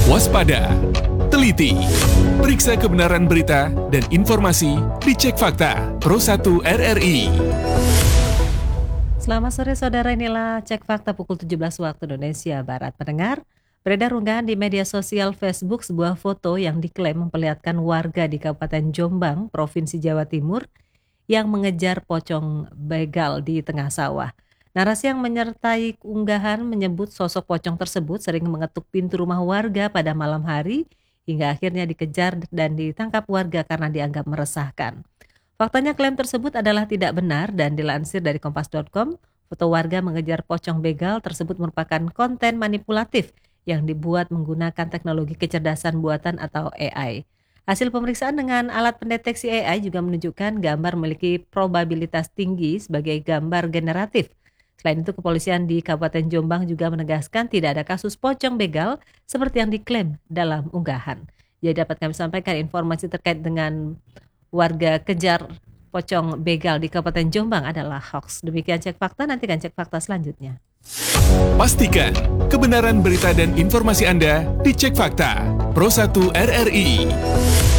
Waspada, teliti, periksa kebenaran berita dan informasi di Cek Fakta Pro 1 RRI. Selamat sore saudara, inilah Cek Fakta pukul 17 waktu Indonesia Barat. Pendengar, beredar unggahan di media sosial Facebook sebuah foto yang diklaim memperlihatkan warga di Kabupaten Jombang, Provinsi Jawa Timur yang mengejar pocong begal di tengah sawah. Narasi yang menyertai unggahan menyebut sosok pocong tersebut sering mengetuk pintu rumah warga pada malam hari hingga akhirnya dikejar dan ditangkap warga karena dianggap meresahkan. Faktanya klaim tersebut adalah tidak benar dan dilansir dari kompas.com, foto warga mengejar pocong begal tersebut merupakan konten manipulatif yang dibuat menggunakan teknologi kecerdasan buatan atau AI. Hasil pemeriksaan dengan alat pendeteksi AI juga menunjukkan gambar memiliki probabilitas tinggi sebagai gambar generatif. Selain itu, kepolisian di Kabupaten Jombang juga menegaskan tidak ada kasus pocong begal seperti yang diklaim dalam unggahan. Jadi dapat kami sampaikan informasi terkait dengan warga kejar pocong begal di Kabupaten Jombang adalah hoax. Demikian Cek Fakta, nantikan Cek Fakta selanjutnya. Pastikan kebenaran berita dan informasi Anda di Cek Fakta Pro 1 RRI.